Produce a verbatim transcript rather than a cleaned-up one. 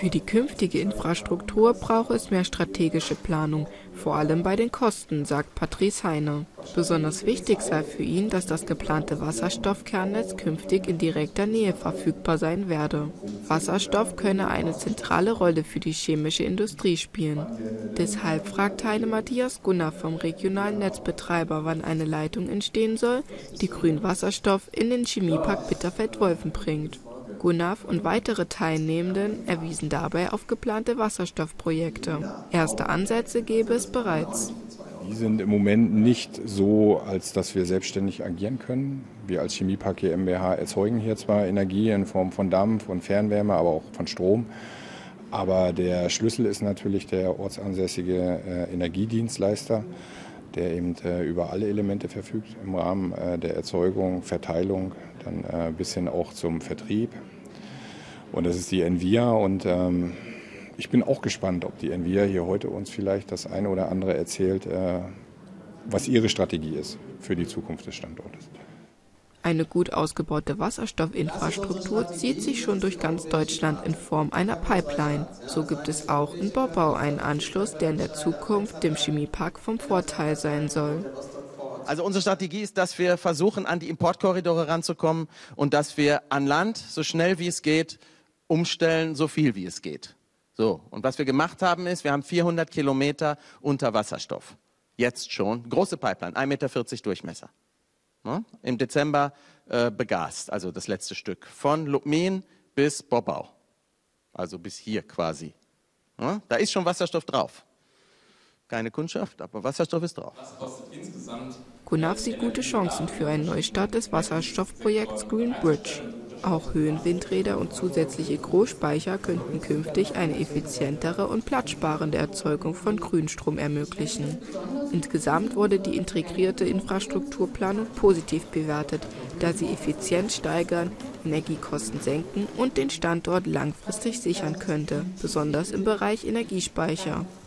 Für die künftige Infrastruktur braucht es mehr strategische Planung, vor allem bei den Kosten, sagt Patrice Heine. Besonders wichtig sei für ihn, dass das geplante Wasserstoffkernnetz künftig in direkter Nähe verfügbar sein werde. Wasserstoff könne eine zentrale Rolle für die chemische Industrie spielen. Deshalb fragt Heine Matthias Gunnar vom regionalen Netzbetreiber, wann eine Leitung entstehen soll, die grünen Wasserstoff in den Chemiepark Bitterfeld-Wolfen bringt. Gunnar und weitere Teilnehmenden erwiesen dabei auf geplante Wasserstoffprojekte. Erste Ansätze gäbe es bereits. Die sind im Moment nicht so, als dass wir selbstständig agieren können. Wir als Chemiepark GmbH erzeugen hier zwar Energie in Form von Dampf und Fernwärme, aber auch von Strom. Aber der Schlüssel ist natürlich der ortsansässige äh, Energiedienstleister, der eben äh, über alle Elemente verfügt im Rahmen äh, der Erzeugung, Verteilung, dann äh, bis hin auch zum Vertrieb. Und das ist die Envia und ähm, ich bin auch gespannt, ob die Envia hier heute uns vielleicht das eine oder andere erzählt, äh, was ihre Strategie ist für die Zukunft des Standortes. Eine gut ausgebaute Wasserstoffinfrastruktur zieht sich schon durch ganz Deutschland in Form einer Pipeline. So gibt es auch in Bobbau einen Anschluss, der in der Zukunft dem Chemiepark vom Vorteil sein soll. Also unsere Strategie ist, dass wir versuchen, an die Importkorridore ranzukommen und dass wir an Land so schnell wie es geht umstellen, so viel wie es geht. So, und was wir gemacht haben ist, wir haben vierhundert Kilometer unter Wasserstoff. Jetzt schon. Große Pipeline, ein Meter vierzig Durchmesser. Ja, im Dezember äh, begast, also das letzte Stück. Von Lubmin bis Bobbau. Also bis hier quasi. Ja, da ist schon Wasserstoff drauf. Keine Kundschaft, aber Wasserstoff ist drauf. Was kostet insgesamt? Gunnar sieht gute Chancen für einen Neustart des Wasserstoffprojekts Green Bridge. Auch Höhenwindräder und zusätzliche Großspeicher könnten künftig eine effizientere und platzsparende Erzeugung von Grünstrom ermöglichen. Insgesamt wurde die integrierte Infrastrukturplanung positiv bewertet, da sie Effizienz steigern, Energiekosten senken und den Standort langfristig sichern könnte, besonders im Bereich Energiespeicher.